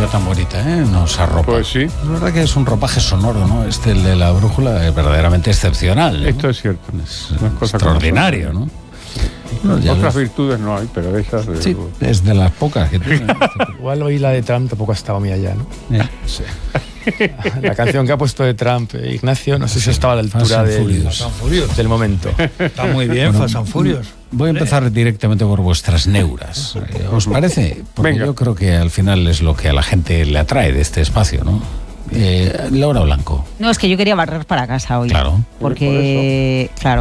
tan bonita, nos arropa. Pues sí. Es verdad que es un ropaje sonoro, ¿no? El de la brújula es verdaderamente excepcional, ¿no? Esto es cierto. Es extraordinario, ¿no? Otras virtudes no hay, pero esas... Sí, es de las pocas que tiene. Igual hoy la de Trump tampoco ha estado muy allá, ¿no? Sí. La canción que ha puesto de Trump, Ignacio, no sé si estaba a la altura del momento. Está muy bien, Fast and Furious. Voy a empezar directamente por vuestras neuras. ¿Os parece? Porque yo creo que al final es lo que a la gente le atrae de este espacio, ¿no? Laura Blanco. No, es que yo quería barrer para casa hoy. Claro. Porque, claro.